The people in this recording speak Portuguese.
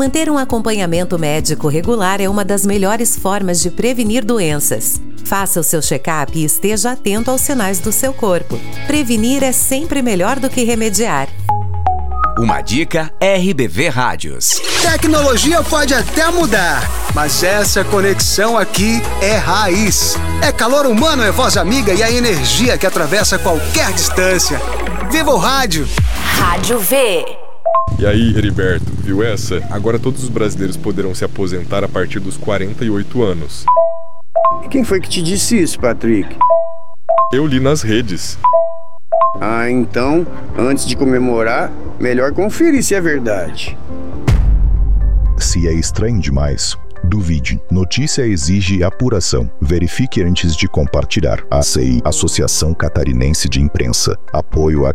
Manter um acompanhamento médico regular é uma das melhores formas de prevenir doenças. Faça o seu check-up e esteja atento aos sinais do seu corpo. Prevenir é sempre melhor do que remediar. Uma dica RBV Rádios. Tecnologia pode até mudar, mas essa conexão aqui é raiz. É calor humano, é voz amiga e a energia que atravessa qualquer distância. Viva o rádio! Rádio V. E aí, Heriberto, viu essa? Agora todos os brasileiros poderão se aposentar a partir dos 48 anos. Quem foi que te disse isso, Patrick? Eu li nas redes. Ah, então, antes de comemorar, melhor conferir se é verdade. Se é estranho demais, duvide. Notícia exige apuração. Verifique antes de compartilhar. ACI, Associação Catarinense de Imprensa. Apoio a